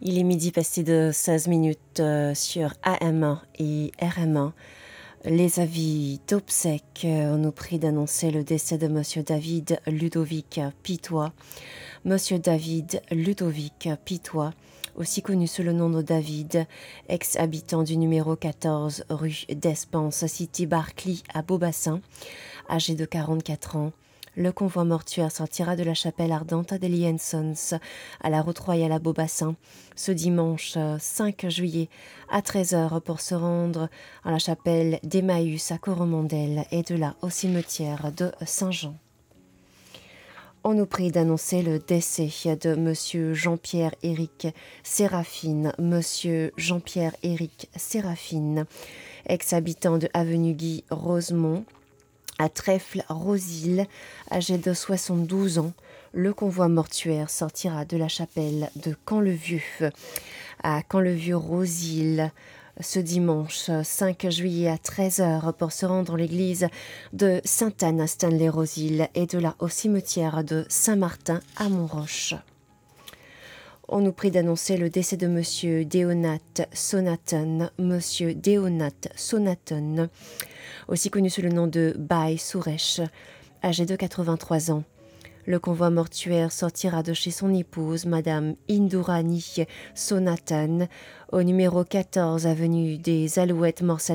Il est midi passé de 16 minutes sur AM1 et RM1. Les avis d'obsèques, on nous prie d'annoncer le décès de Monsieur David Ludovic Pitois. Monsieur David Ludovic Pitois, aussi connu sous le nom de David, ex-habitant du numéro 14 rue d'Espence, City Barclay à Beaubassin, âgé de 44 ans. Le convoi mortuaire sortira de la chapelle ardente d'Eli Sons à la route royale à Beaubassin ce dimanche 5 juillet à 13h pour se rendre à la chapelle d'Emmaüs à Coromandel et de là au cimetière de Saint-Jean. On nous prie d'annoncer le décès de Monsieur Jean-Pierre-Éric Séraphine. Monsieur Jean-Pierre-Éric Séraphine, ex-habitant de avenue Guy Rosemont, à Trèfle-Rosille, âgé de 72 ans. Le convoi mortuaire sortira de la chapelle de Camp-le-Vieux à Camp-le-Vieux-Rosille ce dimanche 5 juillet à 13h pour se rendre à l'église de Sainte-Anne à Stanley-Rosille et de là au cimetière de Saint-Martin à Montroche. On nous prie d'annoncer le décès de Monsieur Deonat Sonaton. Monsieur Deonat Sonaton, aussi connu sous le nom de Baï Sourèche, âgé de 83 ans. Le convoi mortuaire sortira de chez son épouse, Madame Indurani Sonatan, au numéro 14 avenue des Alouettes Morsal